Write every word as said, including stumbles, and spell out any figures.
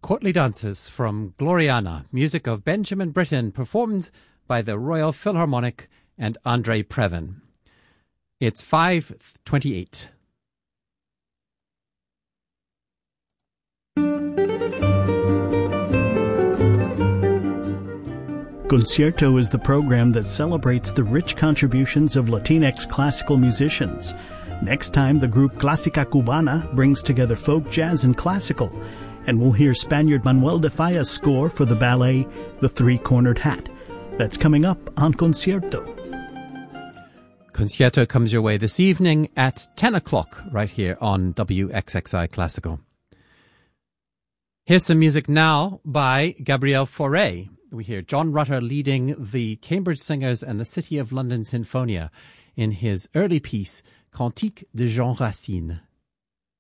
Courtly Dances from Gloriana, music of Benjamin Britten, performed by the Royal Philharmonic and Andre Previn. It's five twenty-eight. Concierto is the program that celebrates the rich contributions of Latinx classical musicians. Next time, the group Clásica Cubana brings together folk, jazz, and classical, and we'll hear Spaniard Manuel de Falla's score for the ballet The Three-Cornered Hat. That's coming up on Concierto. Concierto comes your way this evening at ten o'clock right here on W X X I Classical. Here's some music now by Gabriel Fauré. We hear John Rutter leading the Cambridge Singers and the City of London Sinfonia in his early piece, Cantique de Jean Racine.